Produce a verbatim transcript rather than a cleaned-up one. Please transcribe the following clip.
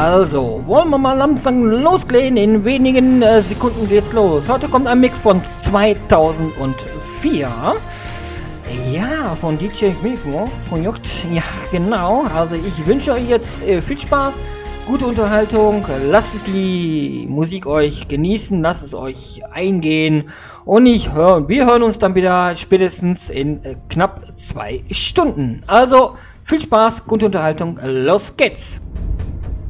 Also, wollen wir mal langsam loslegen? In wenigen äh, Sekunden geht's los. Heute kommt ein Mix von zweitausendvier. Ja, von D J Mikro Projekt. Ja, genau. Also, ich wünsche euch jetzt äh, viel Spaß, gute Unterhaltung. Lasst die Musik euch genießen, lasst es euch eingehen. Und ich hör, wir hören uns dann wieder spätestens in äh, knapp zwei Stunden. Also, viel Spaß, gute Unterhaltung. Los geht's!